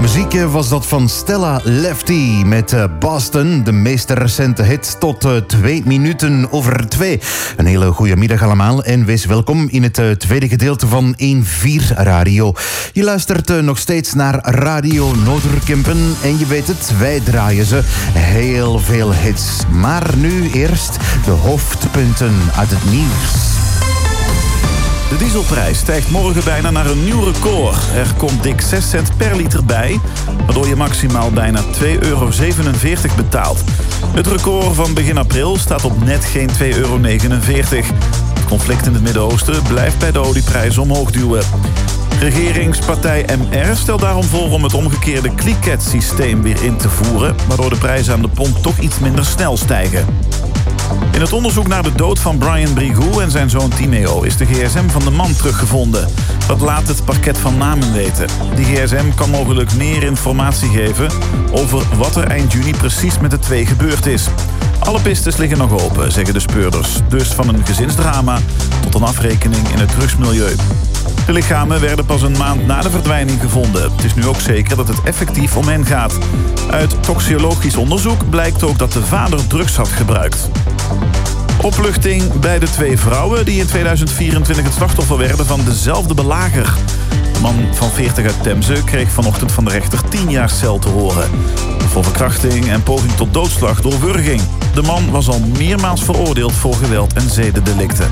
Muziek was dat van Stella Lefty met Boston, de meest recente hit tot 2 minuten over 2. Een hele goede middag allemaal en wees welkom in het tweede gedeelte van 1-4 Radio. Je luistert nog steeds naar Radio Noorderkempen en je weet het, wij draaien ze heel veel hits. Maar nu eerst de hoofdpunten uit het nieuws. De dieselprijs stijgt morgen bijna naar een nieuw record. Er komt dik 6 cent per liter bij, waardoor je maximaal bijna €2,47 betaalt. Het record van begin april staat op net geen €2,49. Het conflict in het Midden-Oosten blijft bij de olieprijs omhoog duwen. Regeringspartij MR stelt daarom voor om het omgekeerde cliquet-systeem weer in te voeren, waardoor de prijzen aan de pomp toch iets minder snel stijgen. In het onderzoek naar de dood van Brian Brigou en zijn zoon Timeo is de gsm van de man teruggevonden. Dat laat het parket van Namen weten. Die gsm kan mogelijk meer informatie geven over wat er eind juni precies met de twee gebeurd is. Alle pistes liggen nog open, zeggen de speurders. Dus van een gezinsdrama tot een afrekening in het drugsmilieu. De lichamen werden pas een maand na de verdwijning gevonden. Het is nu ook zeker dat het effectief om hen gaat. Uit toxicologisch onderzoek blijkt ook dat de vader drugs had gebruikt. Opluchting bij de 2 vrouwen die in 2024 het slachtoffer werden van dezelfde belager. De man van 40 uit Temse kreeg vanochtend van de rechter 10 jaar cel te horen. Voor verkrachting en poging tot doodslag door wurging. De man was al meermaals veroordeeld voor geweld en zedendelicten.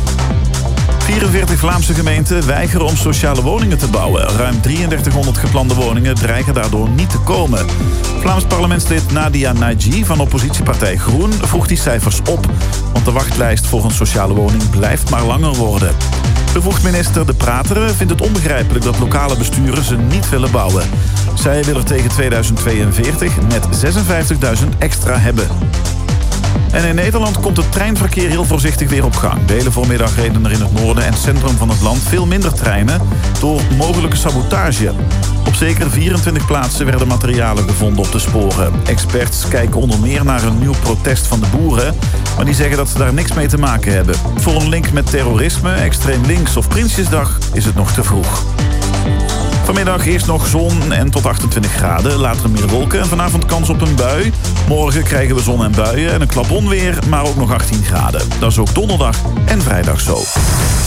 44 Vlaamse gemeenten weigeren om sociale woningen te bouwen. Ruim 3300 geplande woningen dreigen daardoor niet te komen. Vlaams parlementslid Nadia Naji van oppositiepartij Groen vroeg die cijfers op, want de wachtlijst voor een sociale woning blijft maar langer worden. Bevoegd minister De Prateren vindt het onbegrijpelijk dat lokale besturen ze niet willen bouwen. Zij wil er tegen 2042 net 56.000 extra hebben. En in Nederland komt het treinverkeer heel voorzichtig weer op gang. De hele voormiddag reden er in het noorden en centrum van het land veel minder treinen door mogelijke sabotage. Op zeker 24 plaatsen werden materialen gevonden op de sporen. Experts kijken onder meer naar een nieuw protest van de boeren, maar die zeggen dat ze daar niks mee te maken hebben. Voor een link met terrorisme, extreem links of Prinsjesdag is het nog te vroeg. Vanmiddag eerst nog zon en tot 28 graden. Later meer wolken en vanavond kans op een bui. Morgen krijgen we zon en buien en een klap onweer, maar ook nog 18 graden. Dat is ook donderdag en vrijdag zo.